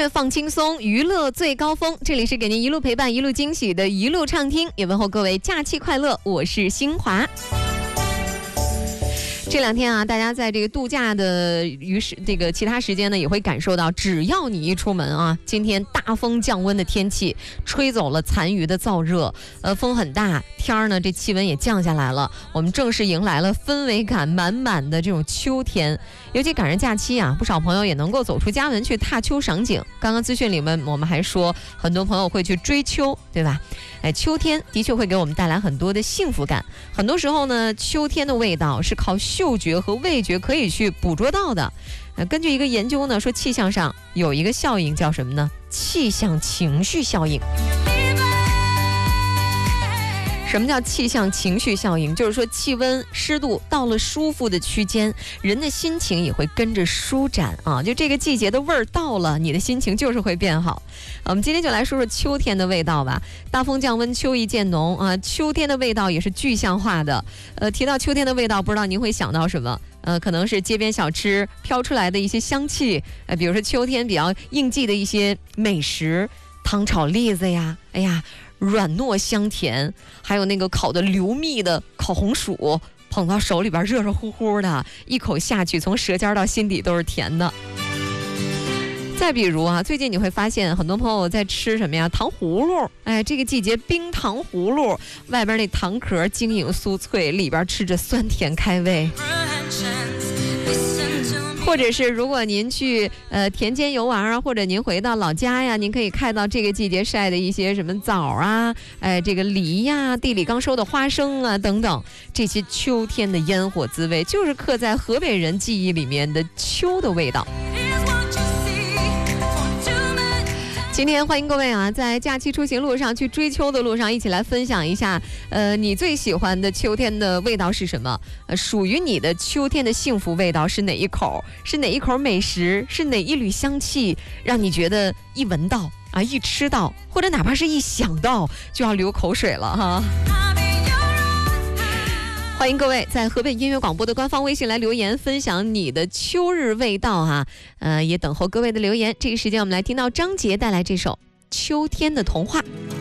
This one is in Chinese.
乐放轻松，娱乐最高峰。这里是给您一路陪伴、一路惊喜的一路畅听，也问候各位假期快乐。我是新华。这两天啊，大家在这个度假的这个其他时间呢，也会感受到，只要你一出门啊，今天大风降温的天气，吹走了残余的燥热，风很大，天儿呢这气温也降下来了，我们正式迎来了氛围感满满的这种秋天。尤其赶上假期啊，不少朋友也能够走出家门去踏秋赏景。刚刚资讯里面我们还说，很多朋友会去追秋，对吧？秋天的确会给我们带来很多的幸福感。很多时候呢，秋天的味道是靠嗅觉和味觉可以去捕捉到的。根据一个研究呢，说气象上有一个效应叫什么呢？气象情绪效应。什么叫气象情绪效应？就是说气温、湿度到了舒服的区间，人的心情也会跟着舒展啊。就这个季节的味儿到了，你的心情就是会变好。我们今天就来说说秋天的味道吧。大风降温，秋意渐浓啊，秋天的味道也是具象化的。提到秋天的味道，不知道您会想到什么？可能是街边小吃飘出来的一些香气，比如说秋天比较应季的一些美食，糖炒栗子呀，哎呀，软糯香甜，还有那个烤的流蜜的烤红薯，捧到手里边热热乎乎的，一口下去从舌尖到心底都是甜的。再比如啊，最近你会发现很多朋友在吃什么呀？糖葫芦，这个季节冰糖葫芦，外边那糖壳晶莹酥脆，里边吃着酸甜开胃。或者是如果您去田间游玩啊，或者您回到老家呀，您可以看到这个季节晒的一些什么枣啊，这个梨呀，地里刚收的花生啊等等，这些秋天的烟火滋味，就是刻在河北人记忆里面的秋的味道。今天欢迎各位啊，在假期出行路上去追秋的路上，一起来分享一下，你最喜欢的秋天的味道是什么？属于你的秋天的幸福味道是哪一口？是哪一口美食？是哪一缕香气，让你觉得一闻到啊，一吃到，或者哪怕是一想到就要流口水了哈？欢迎各位在河北音乐广播的官方微信来留言，分享你的秋日味道哈。也等候各位的留言。这个时间我们来听到张杰带来这首《秋天的童话》。